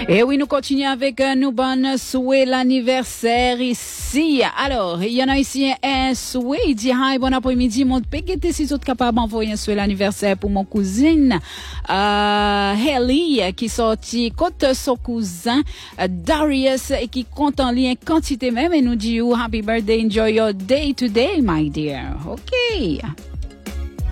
Et oui, nous continuons avec nous bonne souhait l'anniversaire ici. Alors, il y en a ici un souhait. Il dit, hi, bon après-midi. Mon pégueté, si vous êtes capable d'envoyer un souhait l'anniversaire pour mon cousine, Haley, qui sortit contre son cousin, Darius, et qui compte en lien quantité même, et nous dit, happy birthday, enjoy your day today, my dear. OK.